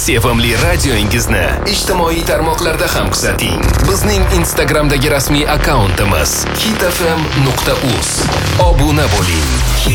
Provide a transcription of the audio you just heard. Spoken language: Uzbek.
sevimli radioingizni ijtimoiy tarmoqlarda ham kuzating. Bizning Instagramdagi rasmiy akkauntimiz hitfm.uz. Obuna bo'ling.